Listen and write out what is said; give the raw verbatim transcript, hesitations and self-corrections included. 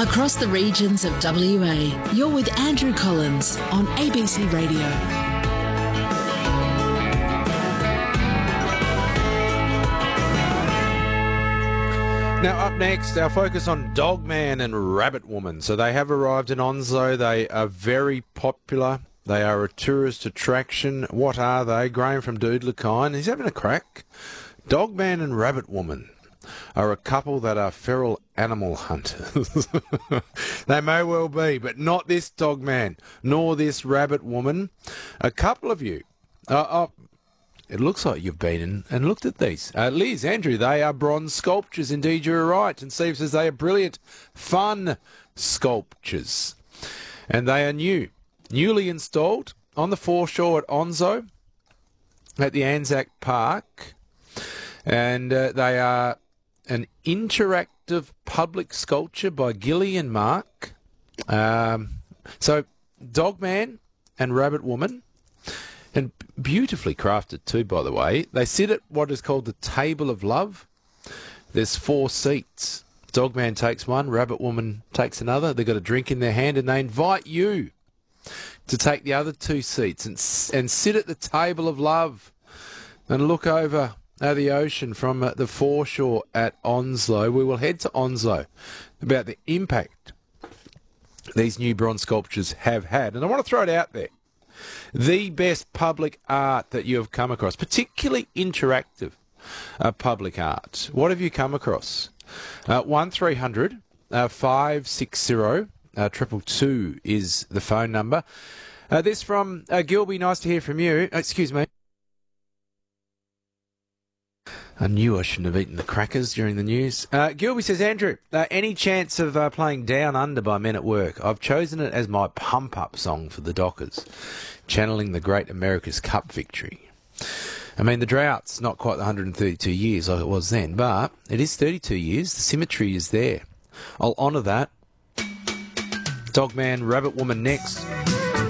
Across the regions of W A, you're with Andrew Collins on A B C Radio. Now, up next, our focus on Dogman and Rabbit Woman. So they have arrived in Onslow. They are very popular. They are a tourist attraction. What are they? Graham from Doodlakine, he's having a crack. Dogman and Rabbit Woman are a couple that are feral animal hunters. They may well be, but not this Dogman, nor this Rabbit Woman. A couple of you... Uh, oh, it looks like you've been in and looked at these. Uh, Liz, Andrew, they are bronze sculptures. Indeed, you're right. And Steve says they are brilliant, fun sculptures. And they are new. Newly installed on the foreshore at Onslow at the Anzac Park. And uh, they are an interactive public sculpture by Gillian Mark. Um, so, Dogman and Rabbit Woman. And beautifully crafted too, by the way. They sit at what is called the Table of Love. There's four seats. Dogman takes one, Rabbit Woman takes another. They've got a drink in their hand and they invite you to take the other two seats and, and sit at the Table of Love and look over at the ocean from uh, the foreshore at Onslow. We will head to Onslow about the impact these new bronze sculptures have had. And I want to throw it out there. The best public art that you have come across, particularly interactive uh, public art. What have you come across? Uh, one three hundred five six zero triple two is the phone number. Uh, this from uh, Gilby. Nice to hear from you. Uh, excuse me. I knew I shouldn't have eaten the crackers during the news. Uh, Gilby says, Andrew, uh, any chance of uh, playing Down Under by Men at Work? I've chosen it as my pump-up song for the Dockers, channeling the great America's Cup victory. I mean, the drought's not quite one hundred thirty-two years like it was then, but it is thirty-two years. The symmetry is there. I'll honour that. Dogman, Rabbit Woman next.